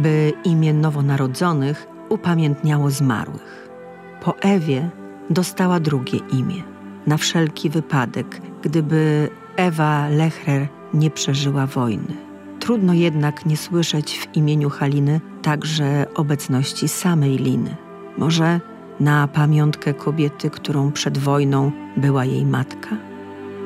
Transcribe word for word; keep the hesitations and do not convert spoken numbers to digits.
by imię nowonarodzonych upamiętniało zmarłych. Po Ewie dostała drugie imię, na wszelki wypadek, gdyby Ewa Lechrer nie przeżyła wojny. Trudno jednak nie słyszeć w imieniu Haliny także obecności samej Liny. Może na pamiątkę kobiety, którą przed wojną była jej matka?